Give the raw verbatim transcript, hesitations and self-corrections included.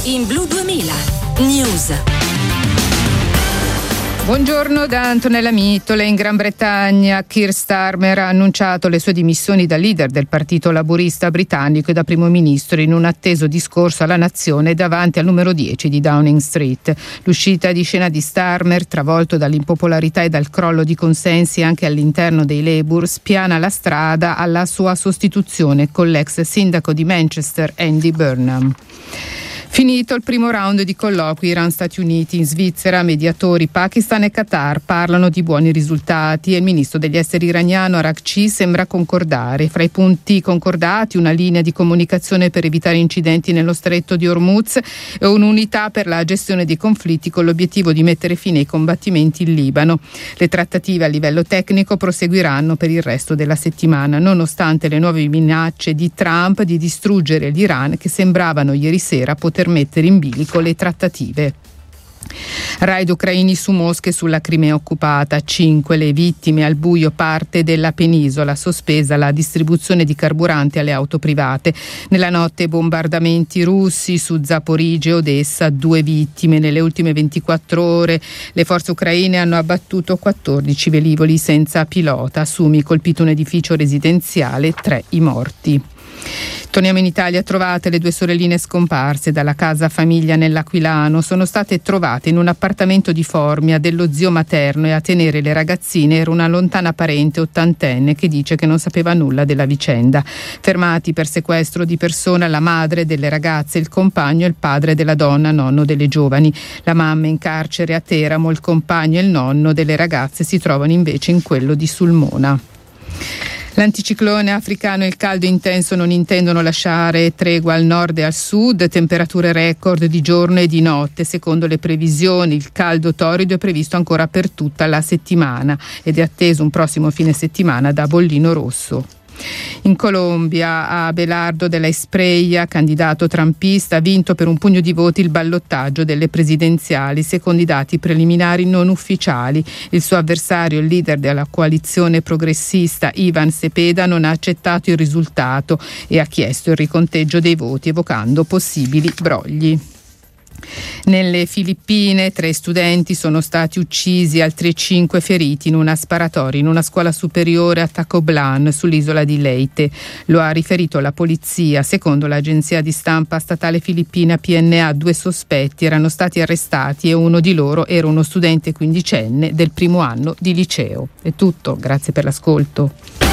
in Blu duemila News. Buongiorno da Antonella Mittola. In Gran Bretagna Keir Starmer ha annunciato le sue dimissioni da leader del Partito Laburista britannico e da primo ministro in un atteso discorso alla nazione davanti al numero dieci di Downing Street. L'uscita di scena di Starmer, travolto dall'impopolarità e dal crollo di consensi anche all'interno dei Labour, spiana la strada alla sua sostituzione con l'ex sindaco di Manchester Andy Burnham. Finito il primo round di colloqui Iran-Stati Uniti, in Svizzera mediatori Pakistan e Qatar parlano di buoni risultati e il ministro degli esteri iraniano Araghchi sembra concordare. Fra i punti concordati una linea di comunicazione per evitare incidenti nello stretto di Hormuz e un'unità per la gestione dei conflitti con l'obiettivo di mettere fine ai combattimenti in Libano. Le trattative a livello tecnico proseguiranno per il resto della settimana, nonostante le nuove minacce di Trump di distruggere l'Iran che sembravano ieri sera poter mettere in bilico le trattative. Raid ucraini su Mosca e sulla Crimea occupata. Cinque le vittime, al buio parte della penisola, sospesa la distribuzione di carburante alle auto private. Nella notte bombardamenti russi su Zaporizhzhia e Odessa, due vittime. Nelle ultime ventiquattro ore le forze ucraine hanno abbattuto quattordici velivoli senza pilota. Sumi colpito un edificio residenziale, tre i morti. Torniamo in Italia. Trovate le due sorelline scomparse dalla casa famiglia nell'Aquilano. Sono state trovate in un appartamento di Formia dello zio materno e a tenere le ragazzine era una lontana parente ottantenne che dice che non sapeva nulla della vicenda. Fermati per sequestro di persona la madre delle ragazze, il compagno e il padre della donna, nonno delle giovani. La mamma in carcere a Teramo, il compagno e il nonno delle ragazze si trovano invece in quello di Sulmona. L'anticiclone africano e il caldo intenso non intendono lasciare tregua al nord e al sud, temperature record di giorno e di notte. Secondo le previsioni il caldo torrido è previsto ancora per tutta la settimana ed è atteso un prossimo fine settimana da bollino rosso. In Colombia Abelardo de la Espriella, candidato trumpista, ha vinto per un pugno di voti il ballottaggio delle presidenziali, secondo i dati preliminari non ufficiali. Il suo avversario, il leader della coalizione progressista Ivan Cepeda, non ha accettato il risultato e ha chiesto il riconteggio dei voti, evocando possibili brogli. Nelle Filippine tre studenti sono stati uccisi, altri cinque feriti in una sparatoria in una scuola superiore a Tacoblan sull'isola di Leyte. Lo ha riferito la polizia. Secondo l'agenzia di stampa statale filippina P N A, due sospetti erano stati arrestati e uno di loro era uno studente quindicenne del primo anno di liceo. È tutto, grazie per l'ascolto.